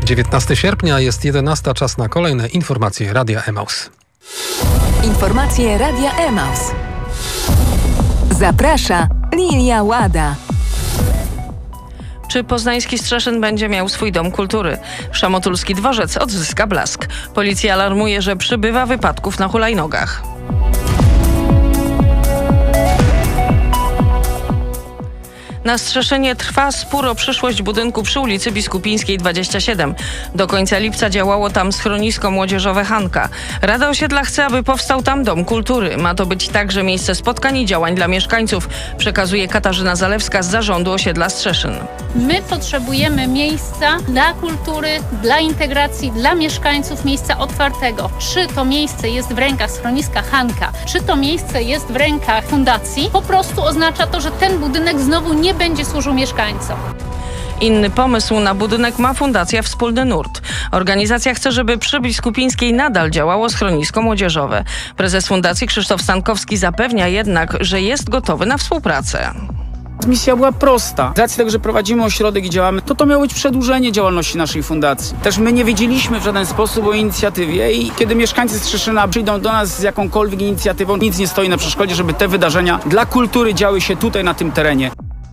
19 sierpnia, jest 11, czas na kolejne informacje Radia Emaus. Informacje Radia Emaus. Zaprasza Lilia Łada. Czy poznański Strzeszyn będzie miał swój dom kultury? Szamotulski dworzec odzyska blask. Policja alarmuje, że przybywa wypadków na hulajnogach. Na Strzeszynie trwa spór o przyszłość budynku przy ulicy Biskupińskiej 27. Do końca lipca działało tam schronisko młodzieżowe Hanka. Rada Osiedla chce, aby powstał tam dom kultury. Ma to być także miejsce spotkań i działań dla mieszkańców, przekazuje Katarzyna Zalewska z zarządu osiedla Strzeszyn. My potrzebujemy miejsca dla kultury, dla integracji, dla mieszkańców, miejsca otwartego. Czy to miejsce jest w rękach schroniska Hanka, czy to miejsce jest w rękach fundacji, po prostu oznacza to, że ten budynek znowu nie będzie służył mieszkańcom. Inny pomysł na budynek ma Fundacja Wspólny Nurt. Organizacja chce, żeby przy Biskupińskiej nadal działało schronisko młodzieżowe. Prezes fundacji Krzysztof Stankowski zapewnia jednak, że jest gotowy na współpracę. Misja była prosta. Z racji tego, że prowadzimy ośrodek i działamy, to miało być przedłużenie działalności naszej fundacji. Też my nie wiedzieliśmy w żaden sposób o inicjatywie i kiedy mieszkańcy Strzeszyna przyjdą do nas z jakąkolwiek inicjatywą, nic nie stoi na przeszkodzie, żeby te wydarzenia dla kultury działy się tutaj, na tym terenie.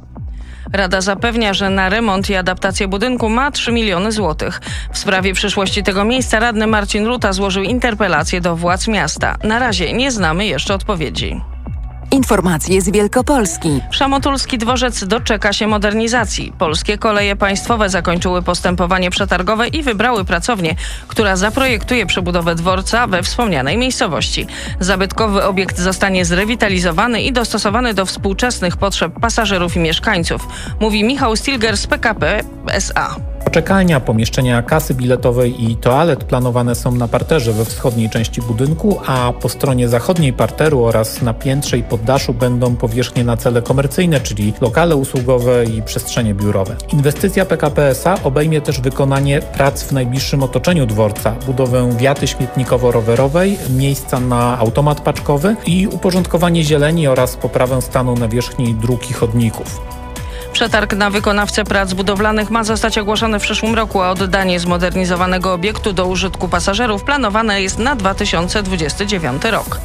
Rada zapewnia, że na remont i adaptację budynku ma 3 miliony złotych. W sprawie przyszłości tego miejsca radny Marcin Ruta złożył interpelację do władz miasta. Na razie nie znamy jeszcze odpowiedzi. Informacje z Wielkopolski. Szamotulski dworzec doczeka się modernizacji. Polskie Koleje Państwowe zakończyły postępowanie przetargowe i wybrały pracownię, która zaprojektuje przebudowę dworca we wspomnianej miejscowości. Zabytkowy obiekt zostanie zrewitalizowany i dostosowany do współczesnych potrzeb pasażerów i mieszkańców, mówi Michał Stilger z PKP SA. Poczekalnia, pomieszczenia kasy biletowej i toalet planowane są na parterze we wschodniej części budynku, a po stronie zachodniej parteru oraz na piętrze i poddaszu będą powierzchnie na cele komercyjne, czyli lokale usługowe i przestrzenie biurowe. Inwestycja PKP SA obejmie też wykonanie prac w najbliższym otoczeniu dworca, budowę wiaty śmietnikowo-rowerowej, miejsca na automat paczkowy i uporządkowanie zieleni oraz poprawę stanu nawierzchni dróg i chodników. Przetarg na wykonawcę prac budowlanych ma zostać ogłoszony w przyszłym roku, a oddanie zmodernizowanego obiektu do użytku pasażerów planowane jest na 2029 rok.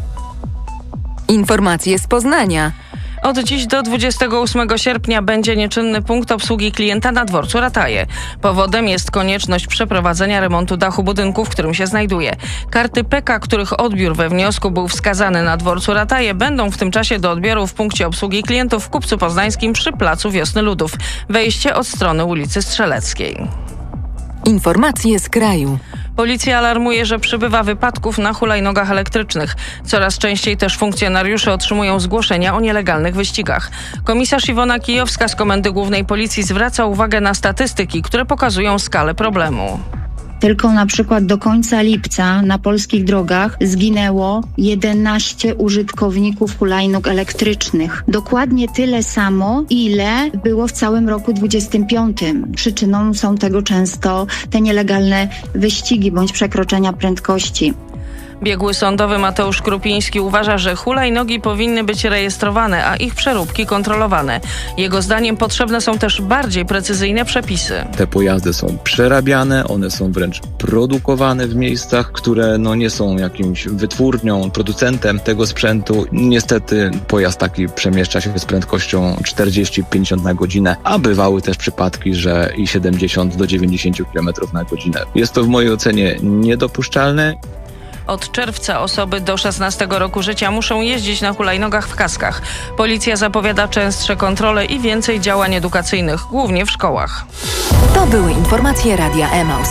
Informacje z Poznania. Od dziś do 28 sierpnia będzie nieczynny punkt obsługi klienta na dworcu Rataje. Powodem jest konieczność przeprowadzenia remontu dachu budynku, w którym się znajduje. Karty PK, których odbiór we wniosku był wskazany na dworcu Rataje, będą w tym czasie do odbioru w punkcie obsługi klientów w Kupcu Poznańskim przy Placu Wiosny Ludów. Wejście od strony ulicy Strzeleckiej. Informacje z kraju. Policja alarmuje, że przybywa wypadków na hulajnogach elektrycznych. Coraz częściej też funkcjonariusze otrzymują zgłoszenia o nielegalnych wyścigach. Komisarz Iwona Kijowska z Komendy Głównej Policji zwraca uwagę na statystyki, które pokazują skalę problemu. Tylko na przykład do końca lipca na polskich drogach zginęło 11 użytkowników hulajnóg elektrycznych. Dokładnie tyle samo, ile było w całym roku 2025. Przyczyną są tego często te nielegalne wyścigi bądź przekroczenia prędkości. Biegły sądowy Mateusz Krupiński uważa, że hulajnogi powinny być rejestrowane, a ich przeróbki kontrolowane. Jego zdaniem potrzebne są też bardziej precyzyjne przepisy. Te pojazdy są przerabiane, one są wręcz produkowane w miejscach, które nie są jakimś wytwórnią, producentem tego sprzętu. Niestety pojazd taki przemieszcza się z prędkością 40-50 na godzinę, a bywały też przypadki, że i 70 do 90 km na godzinę. Jest to w mojej ocenie niedopuszczalne. Od czerwca osoby do 16 roku życia muszą jeździć na hulajnogach w kaskach. Policja zapowiada częstsze kontrole i więcej działań edukacyjnych, głównie w szkołach. To były informacje Radia Emaus.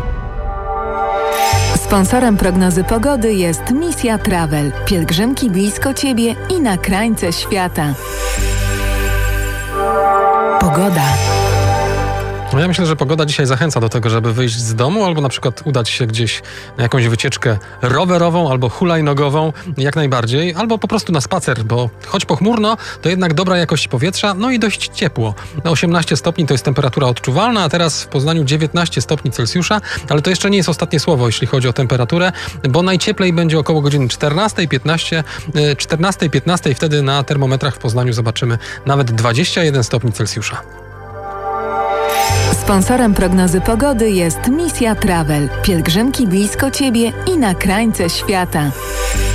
Sponsorem prognozy pogody jest Misja Travel. Pielgrzymki blisko Ciebie i na krańce świata. Pogoda. Ja myślę, że pogoda dzisiaj zachęca do tego, żeby wyjść z domu albo na przykład udać się gdzieś na jakąś wycieczkę rowerową albo hulajnogową, jak najbardziej, albo po prostu na spacer, bo choć pochmurno, to jednak dobra jakość powietrza, no i dość ciepło. Na 18 stopni to jest temperatura odczuwalna, a teraz w Poznaniu 19 stopni Celsjusza, ale to jeszcze nie jest ostatnie słowo, jeśli chodzi o temperaturę, bo najcieplej będzie około godziny 14:15, wtedy na termometrach w Poznaniu zobaczymy nawet 21 stopni Celsjusza. Sponsorem prognozy pogody jest Misja Travel. Pielgrzymki blisko Ciebie i na krańce świata.